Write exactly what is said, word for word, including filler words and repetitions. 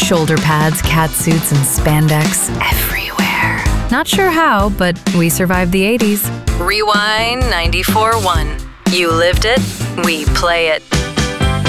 Shoulder pads, cat suits, and spandex everywhere. Not sure how, but we survived the eighties. Rewind ninety-four point one. You lived it, we play it.